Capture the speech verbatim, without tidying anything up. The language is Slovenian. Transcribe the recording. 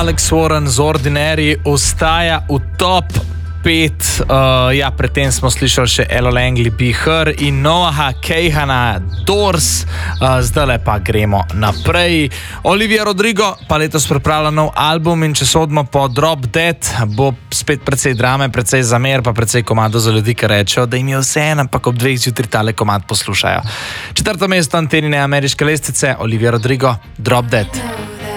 Alex Warren z Ordinary ostaja v top pet. Uh, ja, predtem smo slišali še Elo Langley, Be Her in Noaha Kejhana, Doors. Uh, zdaj pa gremo naprej. Olivia Rodrigo pa letos pripravlja nov album in če sodimo po Drop Dead, bo spet precej drame, precej zamer, pa precej komadov za ljudi, ki rečejo, da jim je vse en, ampak ob dveh zjutraj tale komad poslušajo. Četrto mesto Antenine ameriške lestvice, Olivia Rodrigo, Drop Dead.